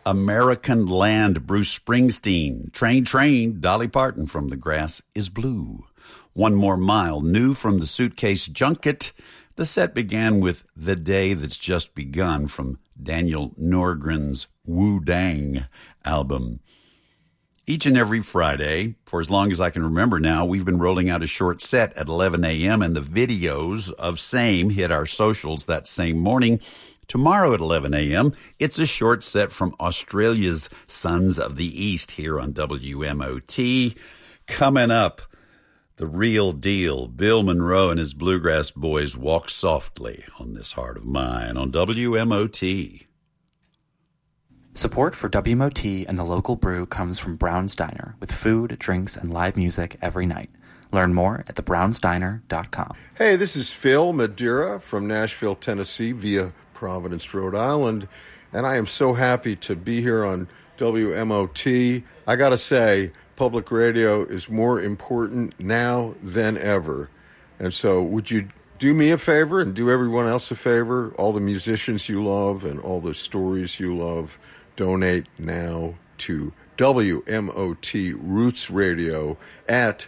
American Land, Bruce Springsteen. Train, Train, Dolly Parton from The Grass is Blue. One More Mile, new from the Suitcase Junket. The set began with The Day That's Just Begun from Daniel Norgren's Wu Dang album. Each and every Friday, for as long as I can remember now, we've been rolling out a short set at 11 a.m. and the videos of same hit our socials that same morning. Tomorrow at 11 a.m., it's a short set from Australia's Sons of the East here on WMOT. Coming up, the real deal. Bill Monroe and his Bluegrass Boys walk softly on this heart of mine on WMOT. Support for WMOT and the local brew comes from Brown's Diner, with food, drinks, and live music every night. Learn more at thebrownsdiner.com. Hey, this is Phil Madeira from Nashville, Tennessee, via Providence, Rhode Island, and I am so happy to be here on WMOT. I gotta say, public radio is more important now than ever. And so would you do me a favor and do everyone else a favor? All the musicians you love and all the stories you love, donate now to WMOT Roots Radio at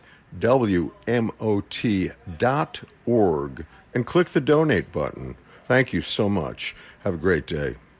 WMOT.org and click the donate button. Thank you so much. Have a great day.